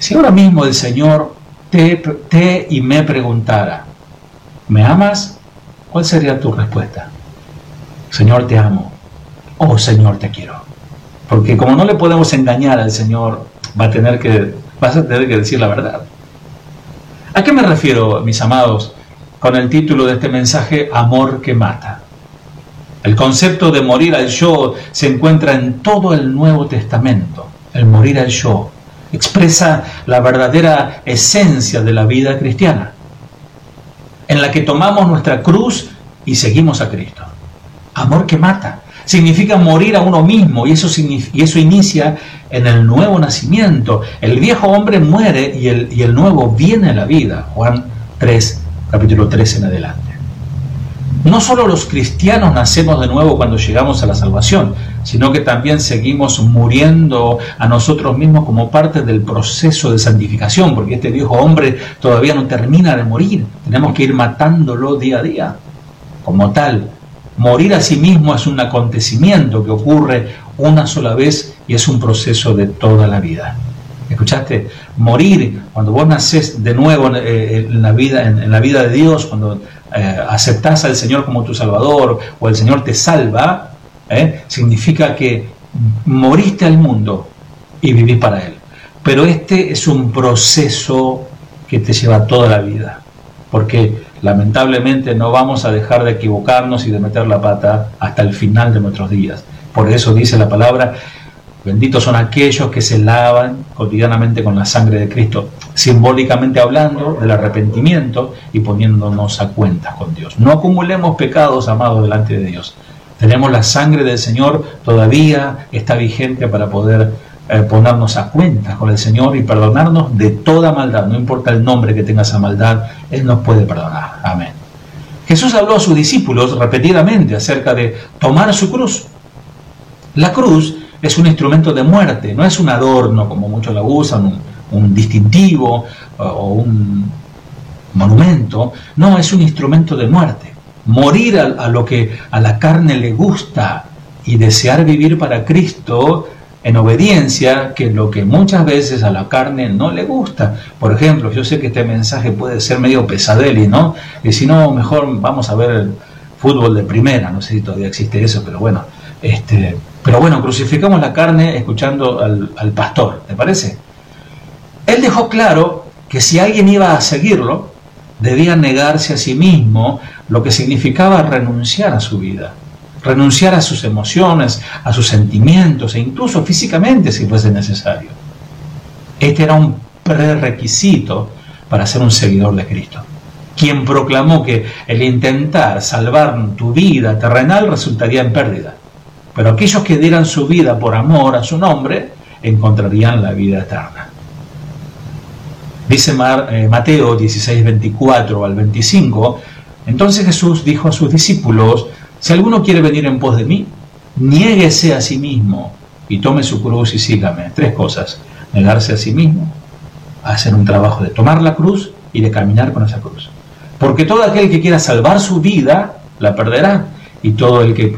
Si ahora mismo el Señor te y me preguntara, ¿me amas? ¿Cuál sería tu respuesta? Señor, te amo. Oh, Señor, te quiero. Porque como no le podemos engañar al Señor, vas a tener que decir la verdad. ¿A qué me refiero, mis amados, con el título de este mensaje, Amor que mata? El concepto de morir al yo se encuentra en todo el Nuevo Testamento. El morir al yo expresa la verdadera esencia de la vida cristiana, en la que tomamos nuestra cruz y seguimos a Cristo. Amor que mata significa morir a uno mismo, y eso inicia en el nuevo nacimiento. El viejo hombre muere y el nuevo viene a la vida. Juan 3, capítulo 3 en adelante. No solo los cristianos nacemos de nuevo cuando llegamos a la salvación, sino que también seguimos muriendo a nosotros mismos como parte del proceso de santificación, porque este viejo hombre todavía no termina de morir. Tenemos que ir matándolo día a día. Como tal, morir a sí mismo es un acontecimiento que ocurre una sola vez y es un proceso de toda la vida. ¿Escuchaste? Morir, cuando vos nacés de nuevo en la vida de Dios, cuando aceptás al Señor como tu Salvador o el Señor te salva, significa que moriste al mundo y vivís para Él. Pero este es un proceso que te lleva toda la vida, porque lamentablemente no vamos a dejar de equivocarnos y de meter la pata hasta el final de nuestros días. Por eso dice la palabra: benditos son aquellos que se lavan cotidianamente con la sangre de Cristo, simbólicamente hablando del arrepentimiento y poniéndonos a cuentas con Dios. No acumulemos pecados, amados, delante de Dios. Tenemos la sangre del Señor, todavía está vigente para poder ponernos a cuentas con el Señor y perdonarnos de toda maldad. No importa el nombre que tenga esa maldad, Él nos puede perdonar. Amén. Jesús habló a sus discípulos repetidamente acerca de tomar su cruz. La cruz es un instrumento de muerte, no es un adorno como muchos la usan, un distintivo o un monumento. No, es un instrumento de muerte. Morir a lo que a la carne le gusta y desear vivir para Cristo en obediencia, que es lo que muchas veces a la carne no le gusta. Por ejemplo, yo sé que este mensaje puede ser medio pesadeli, ¿no? Y si no, mejor vamos a ver el fútbol de primera, no sé si todavía existe eso, pero bueno, crucificamos la carne escuchando al pastor, ¿te parece? Él dejó claro que si alguien iba a seguirlo, debía negarse a sí mismo, lo que significaba renunciar a su vida, renunciar a sus emociones, a sus sentimientos e incluso físicamente si fuese necesario. Este era un prerequisito para ser un seguidor de Cristo, quien proclamó que el intentar salvar tu vida terrenal resultaría en pérdida, pero aquellos que dieran su vida por amor a su nombre encontrarían la vida eterna. Dice Mateo 16, 24 al 25, entonces Jesús dijo a sus discípulos: si alguno quiere venir en pos de mí, niéguese a sí mismo y tome su cruz y sígame. 3 cosas: negarse a sí mismo, hacer un trabajo de tomar la cruz y de caminar con esa cruz. Porque todo aquel que quiera salvar su vida, la perderá, y todo el que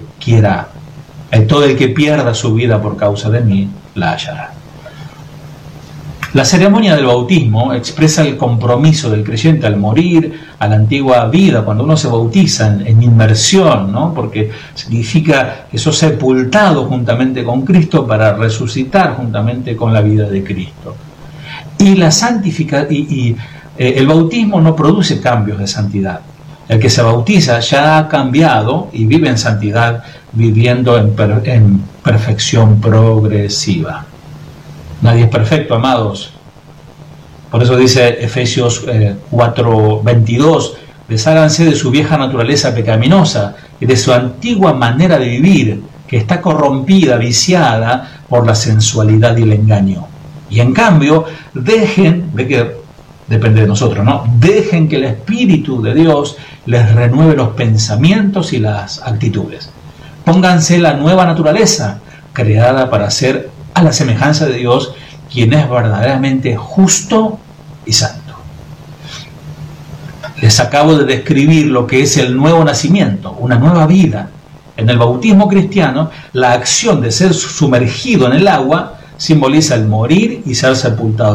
pierda su vida por causa de mí, la hallará. La ceremonia del bautismo expresa el compromiso del creyente al morir a la antigua vida. Cuando uno se bautiza en inmersión, ¿no? Porque significa que sos sepultado juntamente con Cristo para resucitar juntamente con la vida de Cristo. Y el bautismo no produce cambios de santidad. El que se bautiza ya ha cambiado y vive en santidad, viviendo en perfección progresiva. Nadie es perfecto, amados. Por eso dice Efesios 4:22, desháganse de su vieja naturaleza pecaminosa y de su antigua manera de vivir, que está corrompida, viciada por la sensualidad y el engaño. Y en cambio, dejen, ve que depende de nosotros, ¿no? Dejen que el Espíritu de Dios les renueve los pensamientos y las actitudes. Pónganse la nueva naturaleza, creada para ser a la semejanza de Dios, quien es verdaderamente justo y santo. Les acabo de describir lo que es el nuevo nacimiento, una nueva vida. En el bautismo cristiano, la acción de ser sumergido en el agua simboliza el morir y ser sepultado